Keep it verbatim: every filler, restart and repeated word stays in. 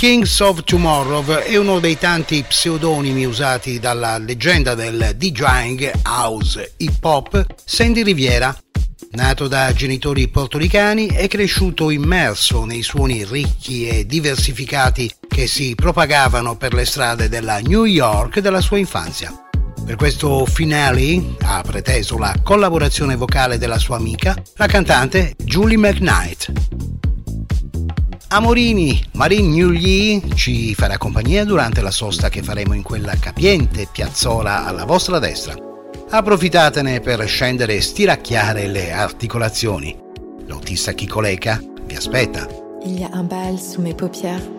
Kings of Tomorrow è uno dei tanti pseudonimi usati dalla leggenda del DJing house hip hop Sandy Riviera. Nato da genitori portoricani, è cresciuto immerso nei suoni ricchi e diversificati che si propagavano per le strade della New York della sua infanzia. Per questo finale ha preteso la collaborazione vocale della sua amica, la cantante Julie McKnight. Amorini, Marine Newly ci farà compagnia durante la sosta che faremo in quella capiente piazzola alla vostra destra. Approfittatene per scendere e stiracchiare le articolazioni. L'autista Chico Leca vi aspetta. Il y a un bal sous mes paupières.